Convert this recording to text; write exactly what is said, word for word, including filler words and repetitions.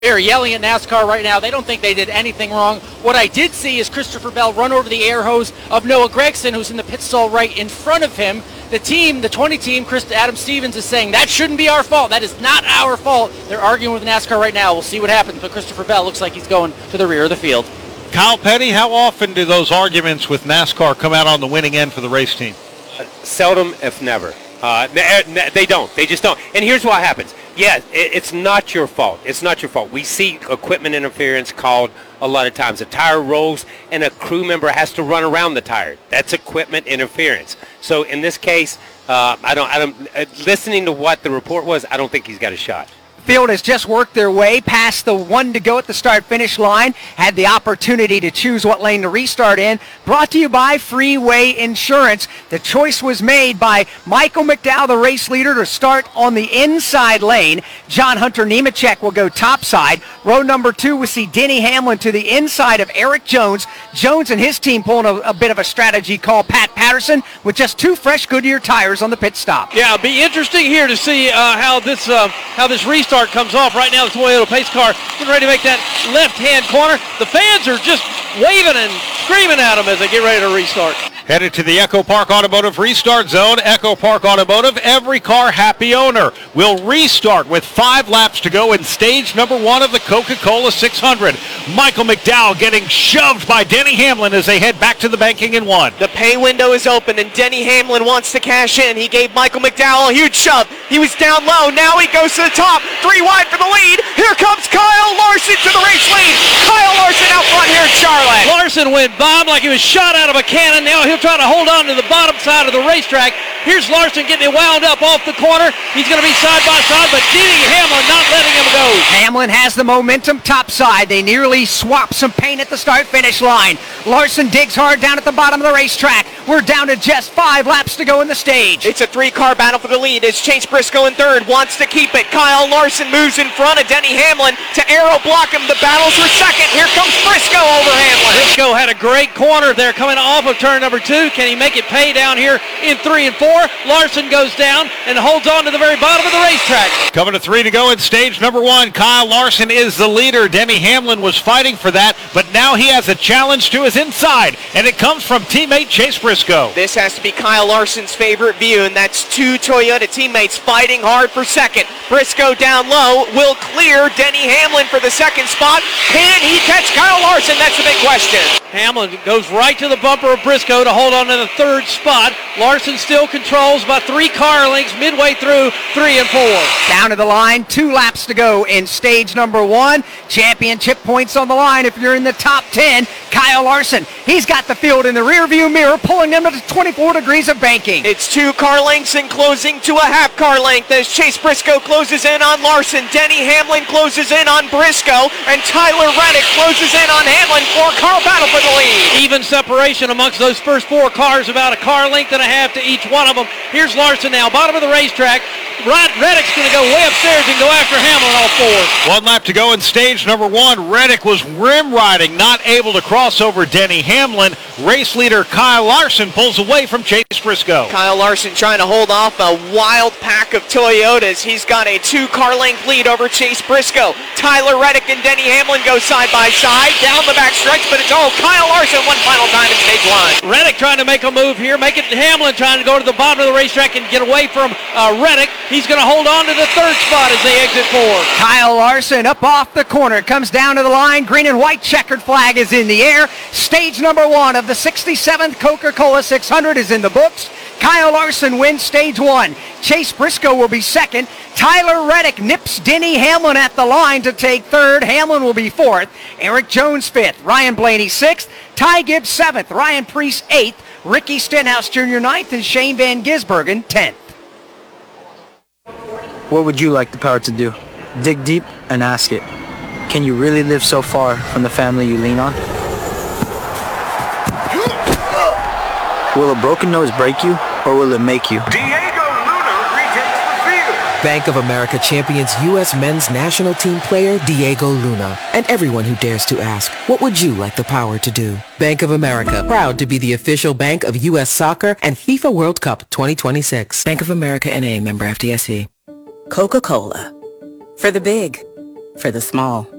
They're yelling at NASCAR right now. They don't think they did anything wrong. What I did see is Christopher Bell run over the air hose of Noah Gragson, who's in the pit stall right in front of him. The team, the twenty team, Chris Adam Stevens is saying that shouldn't be our fault. That is not our fault. They're arguing with NASCAR right now. We'll see what happens, but Christopher Bell looks like he's going to the rear of the field. Kyle Petty, how often do those arguments with NASCAR come out on the winning end for the race team? Uh, seldom, if never. Uh, they don't. They just don't. And here's what happens. Yeah, it's not your fault. It's not your fault. We see equipment interference called a lot of times. A tire rolls and a crew member has to run around the tire. That's equipment interference. So in this case, uh, I don't. I don't. Uh, listening to what the report was, I don't think he's got a shot. Field has just worked their way past the one to go at the start-finish line, had the opportunity to choose what lane to restart in. Brought to you by Freeway Insurance. The choice was made by Michael McDowell, the race leader, to start on the inside lane. John Hunter Nemechek will go topside. Row number two, we see Denny Hamlin to the inside of Eric Jones. Jones and his team pulling a, a bit of a strategy call. Pat Patterson with just two fresh Goodyear tires on the pit stop. Yeah, it'll be interesting here to see uh, how this uh, how this restart comes off. Right now the Toyota pace car getting ready to make that left-hand corner. The fans are just waving and screaming at them as they get ready to restart. Headed to the Echo Park Automotive restart zone. Echo Park Automotive, every car happy owner, will restart with five laps to go in stage number one of the Coca-Cola six hundred. Michael McDowell getting shoved by Denny Hamlin as they head back to the banking in one. The pay window is open and Denny Hamlin wants to cash in. He gave Michael McDowell a huge shove. He was down low. Now he goes to the top. Three wide for the lead. Here comes Kyle Larson to the race lead. Kyle Larson out front here in Charlotte. Larson went bomb like he was shot out of a cannon. Now he'll try to hold on to the bottom side of the racetrack. Here's Larson getting it wound up off the corner. He's going to be side by side, but Denny Hamlin not letting him go. Hamlin has the momentum topside. They nearly swap some paint at the start-finish line. Larson digs hard down at the bottom of the racetrack. We're down to just five laps to go in the stage. It's a three-car battle for the lead as Chase Briscoe in third wants to keep it. Kyle Larson moves in front of Denny Hamlin to aero block him. The battle's for second. Here comes Briscoe over Hamlin. Briscoe had a great corner there coming off of turn number two. Can he make it pay down here in three and four? Larson goes down and holds on to the very bottom of the racetrack. Coming to three to go in stage number one. Kyle Larson is the leader. Denny Hamlin was fighting for that, but now he has a challenge to his inside, and it comes from teammate Chase Briscoe. This has to be Kyle Larson's favorite view, and that's two Toyota teammates fighting hard for second. Briscoe down low will clear Denny Hamlin for the second spot. Can he catch Kyle Larson? That's the big question. Hamlin goes right to the bumper of Briscoe to hold on to the third spot. Larson still controls by three car lengths midway through three and four. Down to the line, two laps to go in stage number one. Championship points on the line if you're in the top ten. Kyle Larson, he's got the field in the rearview mirror, pulling them to twenty-four degrees of banking. It's two car lengths and closing to a half car length as Chase Briscoe closes in on Larson. Denny Hamlin closes in on Briscoe, and Tyler Reddick closes in on Hamlin for a car battle for the lead. Even separation amongst those first four cars, about a car length and a half to each one of them. Here's Larson now, bottom of the racetrack. Rod Reddick's going to go way upstairs and go after Hamlin all four. One lap to go in stage number one. Reddick was rim riding, not able to cross over Denny Hamlin. Race leader Kyle Larson pulls away from Chase Briscoe. Kyle Larson trying to hold off a wild pack of Toyotas. He's got a two-car length lead over Chase Briscoe. Tyler Reddick and Denny Hamlin go side by side down the back stretch, but it's all Kyle Larson one final time in stage one. Reddick trying to make a move here, make it Hamlin trying to go to the bottom of the racetrack and get away from uh, Reddick. He's going to hold on to the third spot as they exit four. Kyle Larson up off the corner, comes down to the line. Green and white checkered flag is in the air. Stage number one of the sixty-seventh Coca-Cola six hundred is in the books. Kyle Larson wins stage one. Chase Briscoe will be second. Tyler Reddick nips Denny Hamlin at the line to take third. Hamlin will be fourth. Eric Jones fifth. Ryan Blaney sixth. Ty Gibbs seventh. Ryan Preece eighth. Ricky Stenhouse Junior ninth. And Shane Van Gisbergen tenth. What would you like the power to do? Dig deep and ask it. Can you really live so far from the family you lean on? Will a broken nose break you, or will it make you? Diego Luna retakes the field. Bank of America champions U S men's national team player Diego Luna. And everyone who dares to ask, what would you like the power to do? Bank of America, proud to be the official bank of U S Soccer and FIFA World Cup twenty twenty-six. Bank of America N A, member F D I C. Coca-Cola. For the big, for the small.